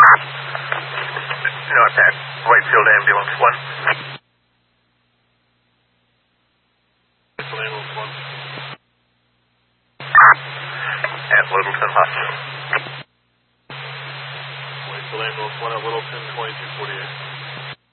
North at Whitefield Ambulance 1. Whitefield Ambulance 1. At Littleton Hospital. Whitefield Ambulance 1 at Littleton, 2248.